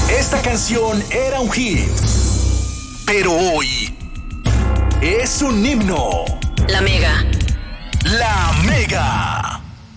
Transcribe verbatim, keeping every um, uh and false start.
Esta canción era un hit, pero hoy es un himno. La Mega.